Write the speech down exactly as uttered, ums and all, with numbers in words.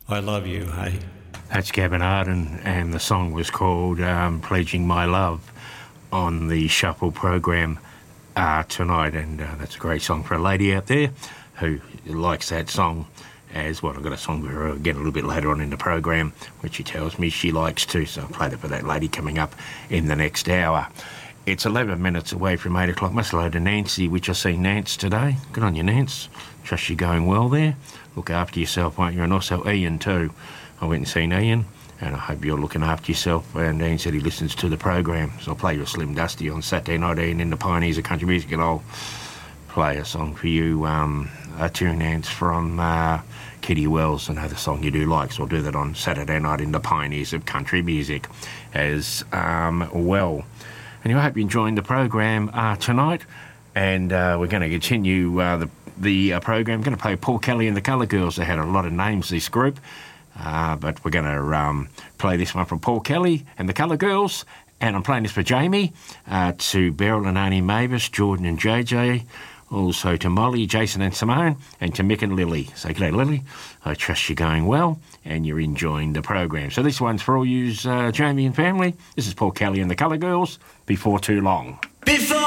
I love you, hey? That's Gavin Arden, and the song was called um, Pledging My Love on the Shuffle program uh, tonight, and uh, that's a great song for a lady out there who likes that song as well. I've got a song for her again a little bit later on in the program, which she tells me she likes too, so I'll play that for that lady coming up in the next hour. It's eleven minutes away from eight o'clock. Must hello to Nancy, which I see Nance today. Good on you, Nance. Trust you're going well there. Look after yourself, won't you? And also Ian too. I went and seen Ian, and I hope you're looking after yourself. And Ian said he listens to the program, so I'll play you a Slim Dusty on Saturday night, Ian, in the Pioneers of Country Music, and I'll play a song for you, um, a tune, Nance, from uh, Kitty Wells, another song you do like, so I'll do that on Saturday night in the Pioneers of Country Music as um, well. Anyway, I hope you're enjoying the program uh, tonight, and uh, we're going to continue uh, the, the uh, program. We're going to play Paul Kelly and the Colour Girls. They had a lot of names, this group, uh, but we're going to um, play this one from Paul Kelly and the Colour Girls, and I'm playing this for Jamie, uh, to Beryl and Arnie Mavis, Jordan and J J, also to Molly, Jason and Simone, and to Mick and Lily. So good day, Lily. I trust you're going well and you're enjoying the program. So this one's for all you, uh, Jamie and family. This is Paul Kelly and the Colour Girls, Before Too Long. Before